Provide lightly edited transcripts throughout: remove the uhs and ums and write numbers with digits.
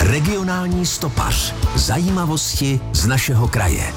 Regionální stopař. Zajímavosti z našeho kraje.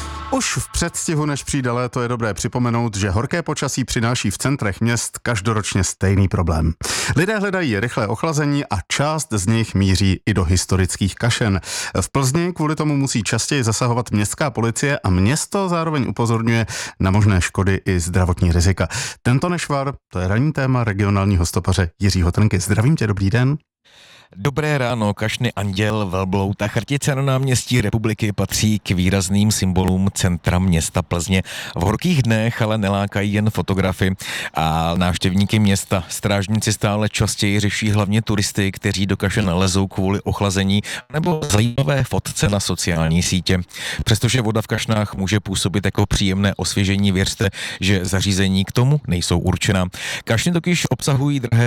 Už v předstihu, než přijde léto, je dobré připomenout, že horké počasí přináší v centrech měst každoročně stejný problém. Lidé hledají rychlé ochlazení a část z nich míří i do historických kašen. V Plzni kvůli tomu musí častěji zasahovat městská policie a město zároveň upozorňuje na možné škody i zdravotní rizika. Tento nešvar, to je ranní téma regionálního stopaře Jiřího Trnky. Zdravím tě, dobrý den. Dobré ráno, kašny Anděl, velbloud a chrtice na náměstí Republiky patří k výrazným symbolům centra města Plzně. V horkých dnech ale nelákají jen fotografy a návštěvníky města. Strážníci stále častěji řeší hlavně turisty, kteří do kašen lezou kvůli ochlazení nebo zajímavé fotce na sociální sítě. Přestože voda v kašnách může působit jako příjemné osvěžení, věřte, že zařízení k tomu nejsou určena. Kašny totiž obsahují drahé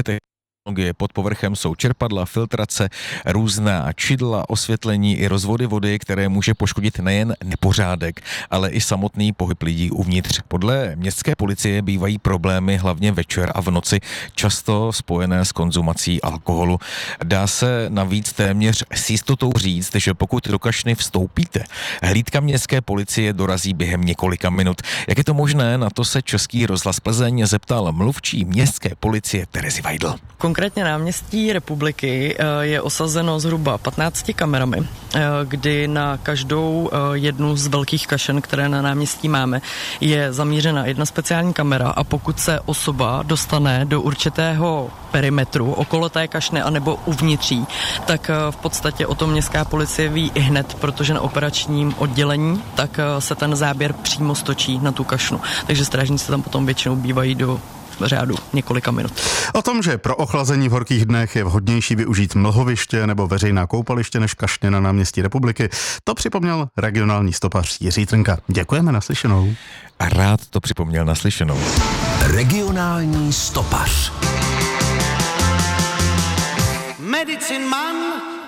pod povrchem jsou čerpadla, filtrace, různá čidla, osvětlení i rozvody vody, které může poškodit nejen nepořádek, ale i samotný pohyb lidí uvnitř. Podle městské policie bývají problémy hlavně večer a v noci, často spojené s konzumací alkoholu. Dá se navíc téměř s jistotou říct, že pokud do kašny vstoupíte, hlídka městské policie dorazí během několika minut. Jak je to možné, na to se Český rozhlas Plzeň zeptal mluvčí městské policie Terezy Weidl. Konkrétně náměstí Republiky je osazeno zhruba 15 kamerami, kdy na každou jednu z velkých kašen, které na náměstí máme, je zamířena jedna speciální kamera a pokud se osoba dostane do určitého perimetru okolo té kašny anebo uvnitří, tak v podstatě o tom městská policie ví i hned, protože na operačním oddělení tak se ten záběr přímo stočí na tu kašnu. Takže strážníci tam potom většinou bývají do řádu několika minut. O tom, že pro ochlazení v horkých dnech je vhodnější využít mlhoviště nebo veřejná koupaliště než kašny na náměstí Republiky, to připomněl regionální stopař Jiří Trnka. Děkujeme, naslyšenou. A rád to připomněl, naslyšenou. Regionální stopař. Medicine Man